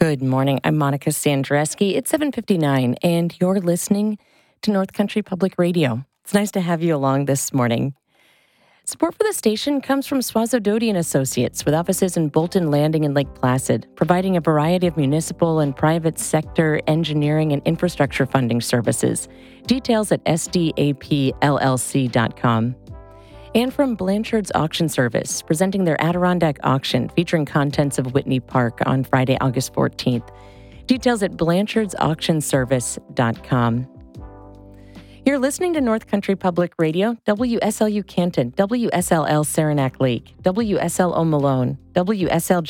Good morning. I'm Monica Sandreski. It's 7:59, and you're listening to North Country Public Radio. It's nice to have you along this morning. Support for the station comes from Swazo Doty and Associates, with offices in Bolton Landing and Lake Placid, providing a variety of municipal and private sector engineering and infrastructure funding services. Details at sdapllc.com. And from Blanchard's Auction Service, presenting their Adirondack auction featuring contents of Whitney Park on Friday, August 14th. Details at blanchardsauktionservice.com. You're listening to North Country Public Radio, WSLU Canton, WSLL Saranac Lake, WSLO Malone, WSLJ